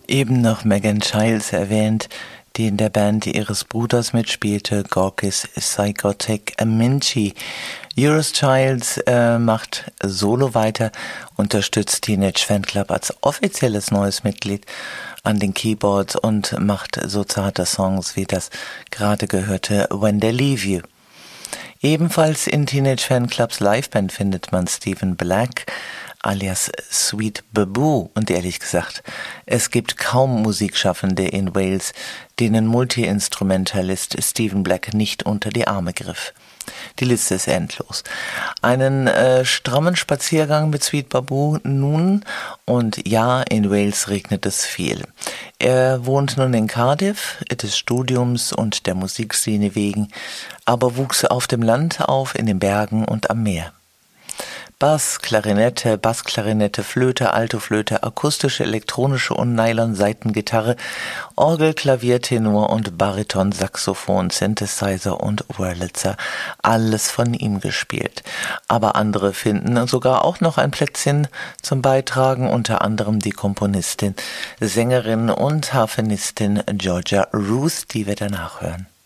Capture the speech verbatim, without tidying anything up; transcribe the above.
Eben noch Megan Childs erwähnt, die in der Band ihres Bruders mitspielte, Gorkis Psychotic Aminci. Eurus Childs äh, macht solo weiter, unterstützt Teenage Fanclub als offizielles neues Mitglied an den Keyboards und macht so zarte Songs wie das gerade gehörte When They Leave You. Ebenfalls in Teenage Fanclubs Liveband findet man Stephen Black alias Sweet Baboo, und ehrlich gesagt, es gibt kaum Musikschaffende in Wales, denen Multi-Instrumentalist Stephen Black nicht unter die Arme griff. Die Liste ist endlos. Einen äh, strammen Spaziergang mit Sweet Baboo nun, und ja, in Wales regnet es viel. Er wohnt nun in Cardiff, des Studiums und der Musikszene wegen, aber wuchs auf dem Land auf, in den Bergen und am Meer. Bass, Klarinette, Bassklarinette, Flöte, Altoflöte, akustische, elektronische und Nylon-Saitengitarre, Orgel, Klavier, Tenor und Bariton, Saxophon, Synthesizer und Wurlitzer. Alles von ihm gespielt. Aber andere finden sogar auch noch ein Plätzchen zum Beitragen, unter anderem die Komponistin, Sängerin und Harfenistin Georgia Ruth, die wir danach hören.